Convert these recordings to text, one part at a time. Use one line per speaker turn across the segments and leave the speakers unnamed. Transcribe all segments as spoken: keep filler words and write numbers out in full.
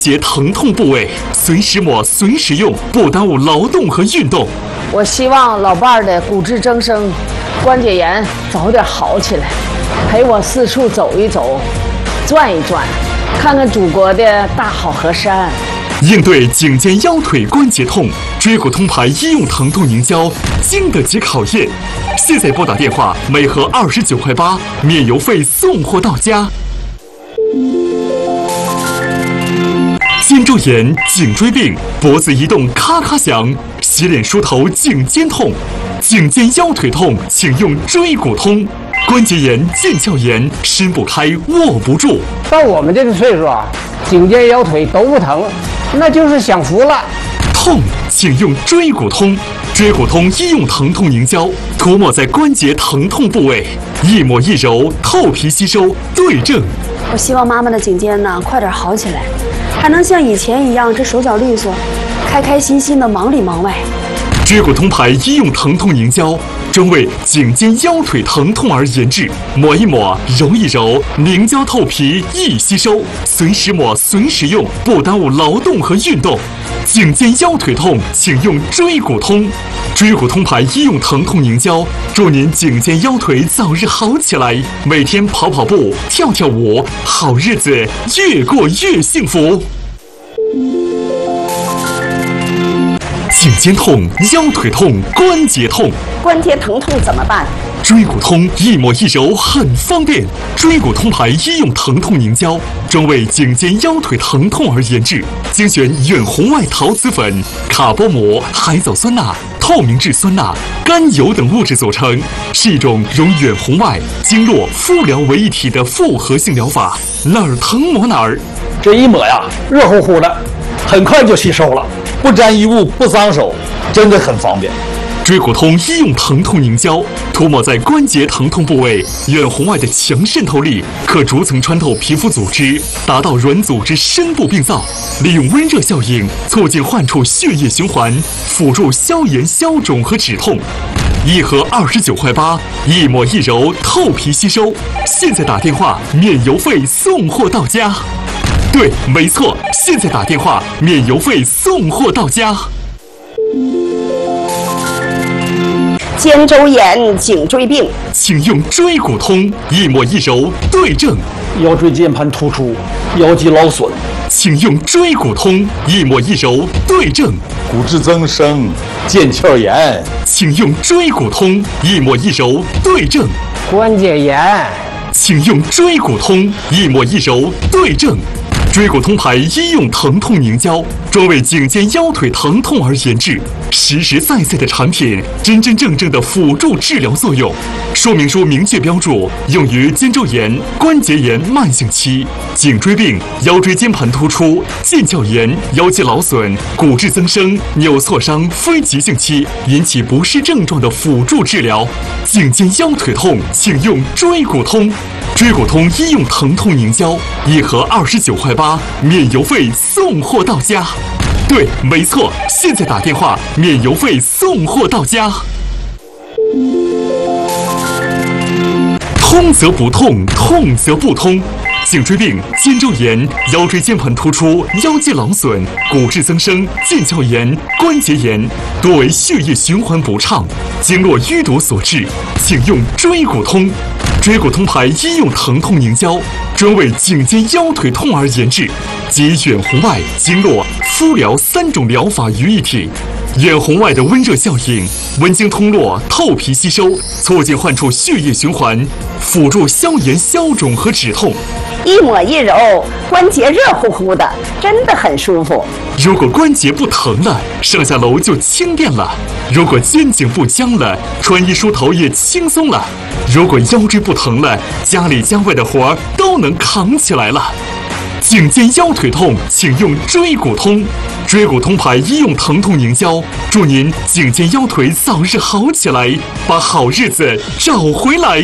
节疼痛部位，随时抹，随时用，不耽误劳动和运动。
我希望老伴儿的骨质增生、关节炎早点好起来，陪我四处走一走，转一转，看看祖国的大好河山。
应对颈肩腰腿关节痛，椎骨通牌医用疼痛凝胶经得起考验。现在拨打电话，每盒二十九块八，免邮费送货到家。肩周炎、颈椎病、脖子移动咔咔响，洗脸梳头颈肩痛，颈肩腰腿痛，请用椎骨通。关节炎、腱鞘炎，伸不开，握不住。
到我们这个岁数啊，颈肩腰腿都不疼，那就是享福了。
痛，请用椎骨通。椎骨通医用疼痛凝胶，涂抹在关节疼痛部位，一抹一揉，透皮吸收，对症。
我希望妈妈的颈肩呢快点好起来，还能像以前一样这手脚利索，开开心心的忙里忙外。
椎骨通牌医用疼痛凝胶，专为颈肩腰腿疼痛而研制，抹一抹，揉一揉，凝胶透皮，易吸收，随时抹，随时用，不耽误劳动和运动。颈肩腰腿痛，请用椎骨通。椎骨通牌医用疼痛凝胶，祝您颈肩腰腿早日好起来，每天跑跑步，跳跳舞，好日子越过越幸福。颈肩痛、腰腿痛、关节痛，
关节疼痛怎么办？
椎骨通一抹一揉很方便。椎骨通牌医用疼痛凝胶，专为颈肩腰腿疼痛而研制，精选远红外陶瓷粉、卡波膜、海藻酸钠、透明质酸钠、甘油等物质组成，是一种融远红外、经络、敷疗为一体的复合性疗法，哪儿疼抹哪儿。
这一抹呀，热乎乎的，很快就吸收了，不沾衣物，不脏手，真的很方便。
椎骨通医用疼痛凝胶，涂抹在关节疼痛部位，远红外的强渗透力可逐层穿透皮肤组织，达到软组织深部病灶，利用温热效应促进患处血液循环，辅助消炎消肿和止痛。一盒二十九块八，一抹一揉，透皮吸收。现在打电话，免邮费送货到家。对，没错，现在打电话，免邮费送货到家。
肩周炎、颈椎病，
请用椎骨通，一抹一揉，对症。
腰椎间盘突出、腰肌劳损，
请用椎骨通，一抹一揉，对症。
骨质增生、腱鞘炎，
请用椎骨通，一抹一揉，对症。
关节炎，
请用椎骨通，一抹一揉，对症。椎骨通牌医用疼痛凝胶，专为颈肩腰腿疼痛而研制，实实在在的产品，真真正正的辅助治疗作用。说明书明确标注，用于肩周炎、关节炎慢性期、颈椎病、腰椎间盘突出、腱鞘炎、腰肌劳损、骨质增生、扭挫伤非急性期引起不适症状的辅助治疗。颈肩腰腿痛，请用椎骨通。椎骨通医用疼痛凝胶，一盒二十九块八，免邮费送货到家。对，没错，现在打电话，免邮费送货到家。通则不痛，痛则不通。颈椎病、肩周炎、腰椎间盘突出、腰肌劳损、骨质增生、腱鞘炎、关节炎，多为血液循环不畅、经络淤堵所致，请用椎骨通。椎骨通牌医用疼痛凝胶，专为颈肩腰腿痛而研制，集远红外、经络、敷疗三种疗法于一体。远红外的温热效应，温经通络，透皮吸收，促进患处血液循环，辅助消炎消肿和止痛。
一抹一揉，关节热乎乎的，真的很舒服。
如果关节不疼了，上下楼就轻便了；如果肩颈不僵了，穿衣梳头也轻松了；如果腰椎不疼了，家里家外的活儿都能扛起来了。颈肩腰腿痛，请用椎骨通。椎骨通牌医用疼痛凝胶，祝您颈肩腰腿早日好起来，把好日子找回来。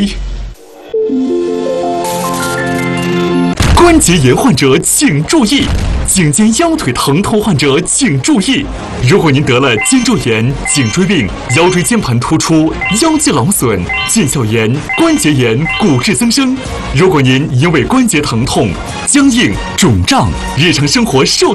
关节炎患者请注意，颈肩腰腿疼痛患者请注意，如果您得了肩周炎、颈椎病、腰椎间盘突出、腰肌劳损、腱鞘炎、关节炎、骨质增生，如果您因为关节疼痛、僵硬、肿胀，日常生活受